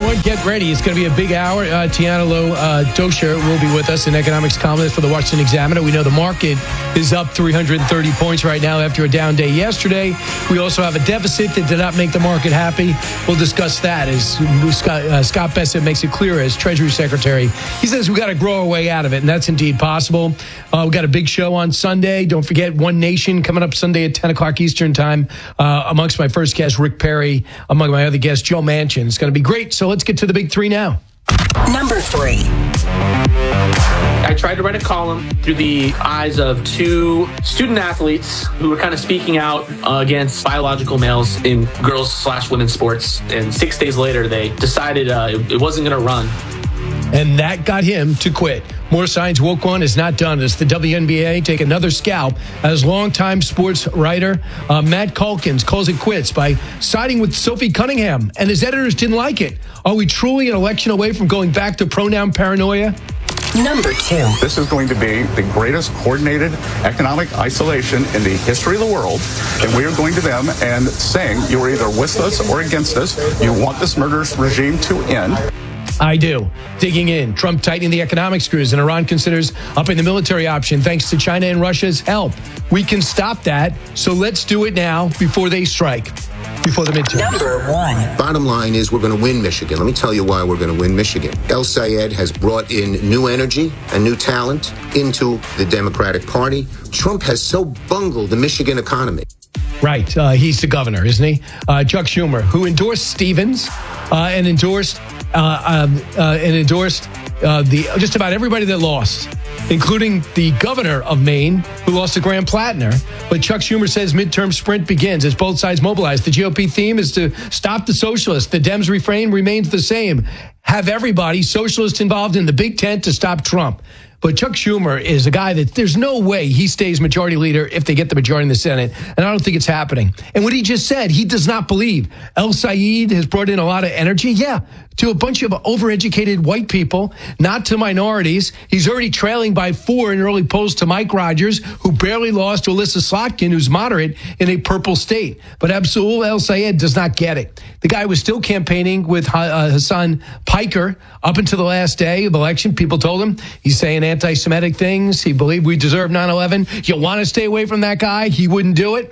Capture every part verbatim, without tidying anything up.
everyone. Get ready. It's going to be a big hour. Uh, Tiana Lowe uh, Dosher will be with us, an economics columnist for the Washington Examiner. We know the market is up three hundred thirty points right now after a down day yesterday. We also have a deficit that did not make the market happy. We'll discuss that as Scott, uh, Scott Bessent makes it clear as Treasury Secretary. He says we got to grow our way out of it, and that's indeed possible. Uh, we got a big show on Sunday. Don't forget One Nation coming up Sunday at ten o'clock Eastern time. Uh, amongst my first guests, Rick Perry. Among my other guests, Joe Manchin. It's going to be great. So let's get to the big three now. Number three. I tried to write a column through the eyes of two student athletes who were kind of speaking out uh, against biological males in girls slash women's sports. And six days later, they decided uh, it, it wasn't going to run. And that got him to quit. More Signs Woke One is not done as the W N B A take another scalp as longtime sports writer uh, Matt Calkins calls it quits by siding with Sophie Cunningham. And his editors didn't like it. Are we truly an election away from going back to pronoun paranoia? Number two. This is going to be the greatest coordinated economic isolation in the history of the world. And we are going to them and saying you are either with us or against us. You want this murderous regime to end. I do. Digging in, Trump tightening the economic screws and Iran considers upping the military option thanks to China and Russia's help. We can stop that, so let's do it now before they strike, before the midterm. Number one. Bottom line is we're going to win Michigan. Let me tell you why we're going to win Michigan. El Sayed has brought in new energy and new talent into the Democratic Party. Trump has so bungled the Michigan economy. Right. Uh, he's the governor, isn't he? Uh, Chuck Schumer, who endorsed Stevens uh, and endorsed uh, um, uh, and endorsed uh, the just about everybody that lost, including the governor of Maine, who lost to Graham Plattner. But Chuck Schumer says midterm sprint begins as both sides mobilize. The G O P theme is to stop the socialists. The Dems' refrain remains the same. Have everybody, socialists involved in the big tent to stop Trump. But Chuck Schumer is a guy that there's no way he stays majority leader if they get the majority in the Senate. And I don't think it's happening. And what he just said, he does not believe. El Sayed has brought in a lot of energy. Yeah, to a bunch of overeducated white people, not to minorities. He's already trailing by four in early polls to Mike Rogers, who barely lost to Alyssa Slotkin, who's moderate in a purple state. But Abdul El Sayed does not get it. The guy was still campaigning with uh, Hassan Piker up until the last day of election. People told him he's saying anti-Semitic things. He believed we deserve nine eleven. You want to stay away from that guy? He wouldn't do it.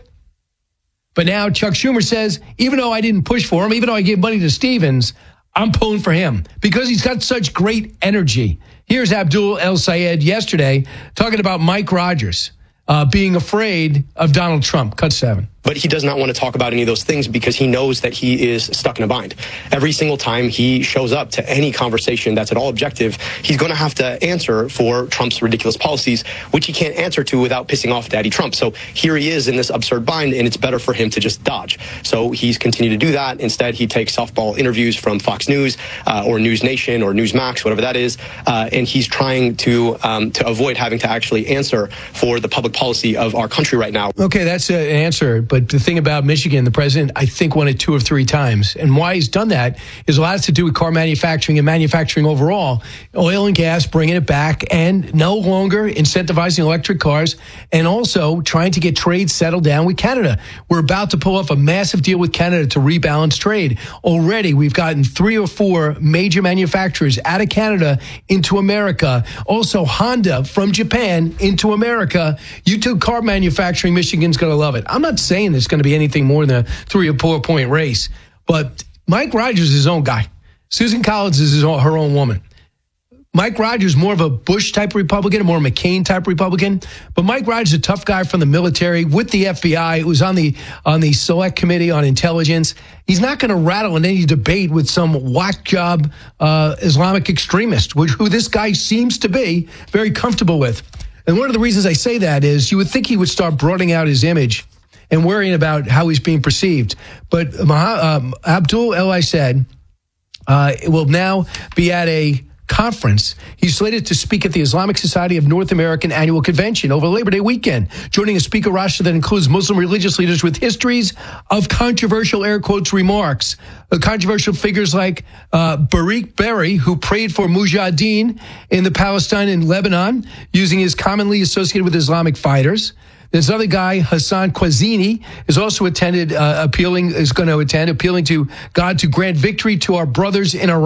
But now Chuck Schumer says, even though I didn't push for him, even though I gave money to Stevens, I'm pulling for him because he's got such great energy. Here's Abdul El Sayed yesterday talking about Mike Rogers uh, being afraid of Donald Trump. Cut seven. But he does not want to talk about any of those things because he knows that he is stuck in a bind. Every single time he shows up to any conversation that's at all objective, he's going to have to answer for Trump's ridiculous policies, which he can't answer to without pissing off Daddy Trump. So here he is in this absurd bind, and it's better for him to just dodge. So he's continued to do that. Instead, he takes softball interviews from Fox News uh, or News Nation or Newsmax, whatever that is, uh, and he's trying to um, to avoid having to actually answer for the public policy of our country right now. Okay, that's an answer, but But the thing about Michigan, the president, I think, won it two or three times. And why he's done that is a lot to do with car manufacturing and manufacturing overall. Oil and gas, bringing it back, and no longer incentivizing electric cars, and also trying to get trade settled down with Canada. We're about to pull off a massive deal with Canada to rebalance trade. Already, we've gotten three or four major manufacturers out of Canada into America. Also, Honda from Japan into America. You took car manufacturing, Michigan's going to love it. I'm not saying it's going to be anything more than a three or four point race. But Mike Rogers is his own guy. Susan Collins is his own, her own woman. Mike Rogers more of a Bush type Republican, more McCain type Republican. But Mike Rogers is a tough guy from the military with the F B I. It was on the on the Select Committee on Intelligence. He's not going to rattle in any debate with some whack job uh, Islamic extremist, which, who this guy seems to be very comfortable with. And one of the reasons I say that is you would think he would start broadening out his image and worrying about how he's being perceived. But um, Abdul El Sayed uh, will now be at a conference. He's slated to speak at the Islamic Society of North American Annual Convention over Labor Day weekend, joining a speaker roster that includes Muslim religious leaders with histories of controversial, air quotes, remarks. Uh, controversial figures like uh, Barik Berry, who prayed for Mujahideen in the Palestine and Lebanon, using his commonly associated with Islamic fighters. There's another guy, Hassan Quazini, is also attended, uh, appealing, is going to attend, appealing to God to grant victory to our brothers in Iran.